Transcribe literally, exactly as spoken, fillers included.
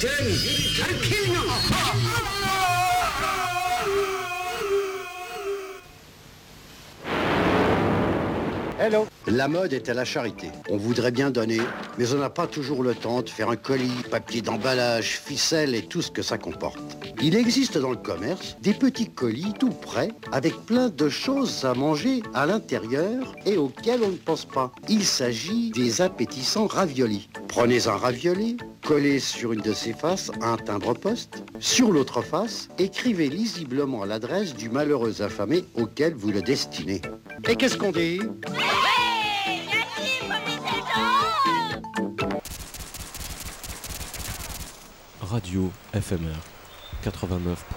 turn. I'll kill you. Hello. La mode est à la charité. On voudrait bien donner, mais on n'a pas toujours le temps de faire un colis, papier d'emballage, ficelle et tout ce que ça comporte. Il existe dans le commerce des petits colis tout prêts, avec plein de choses à manger à l'intérieur et auxquelles on ne pense pas. Il s'agit des appétissants raviolis. Prenez un ravioli, collez sur une de ses faces un timbre-poste. Sur l'autre face, écrivez lisiblement l'adresse du malheureux affamé auquel vous le destinez. Et qu'est-ce qu'on dit ? Radio F M R quatre-vingt-neuf.